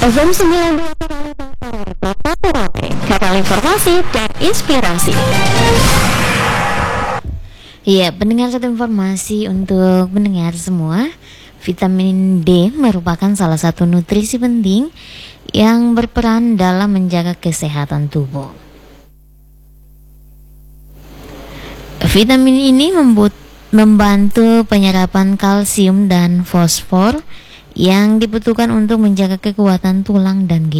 FM 92 kanal informasi dan inspirasi. Ya, pendengar, satu informasi untuk pendengar semua. Vitamin D merupakan salah satu nutrisi penting yang berperan dalam menjaga kesehatan tubuh. Vitamin ini membantu penyerapan kalsium dan fosfor yang dibutuhkan untuk menjaga kekuatan tulang dan